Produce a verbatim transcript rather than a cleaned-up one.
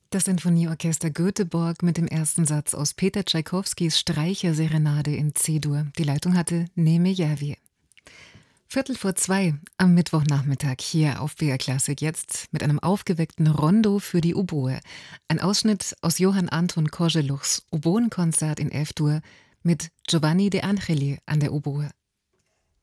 Das Sinfonieorchester Göteborg mit dem ersten Satz aus Peter Tschaikowskis Streicherserenade in C-Dur. Die Leitung hatte Neme Järvi. Viertel vor zwei am Mittwochnachmittag hier auf B R Klassik, jetzt mit einem aufgeweckten Rondo für die Oboe. Ein Ausschnitt aus Johann Anton Kozeluchs Oboenkonzert in F-Dur mit Giovanni De Angeli an der Oboe.